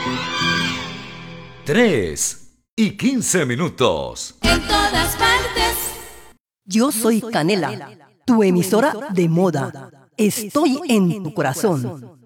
3:15. En todas partes. Yo soy Canela, tu emisora de moda. Estoy en tu corazón.